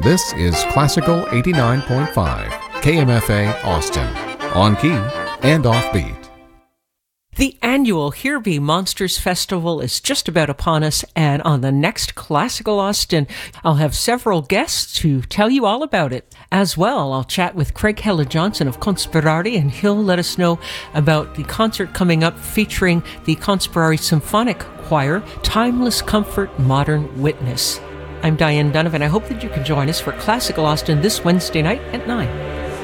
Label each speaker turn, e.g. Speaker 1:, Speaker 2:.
Speaker 1: This is Classical 89.5, KMFA Austin, on key and offbeat.
Speaker 2: The annual Here Be Monsters Festival is just about upon us, and on the next Classical Austin, I'll have several guests to tell you all about it. As well, I'll chat with Craig Heller-Johnson of Conspirare, and he'll let us know about the concert coming up featuring the Conspirare Symphonic Choir, Timeless Comfort, Modern Witness. I'm Diane Donovan. I hope that you can join us for Classical Austin this Wednesday night at 9.